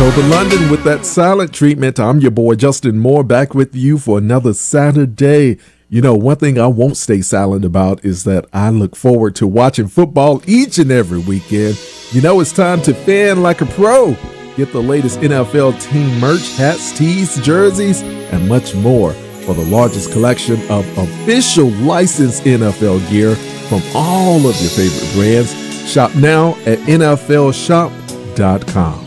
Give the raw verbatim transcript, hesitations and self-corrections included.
Toby London with that silent treatment. I'm your boy Justin Moore, back with you for another Saturday. You know, one thing I won't stay silent about is that I look forward to watching football each and every weekend. You know, it's time to fan like a pro. Get the latest N F L team merch, hats, tees, jerseys, and much more for the largest collection of official licensed N F L gear from all of your favorite brands. Shop now at N F L shop dot com.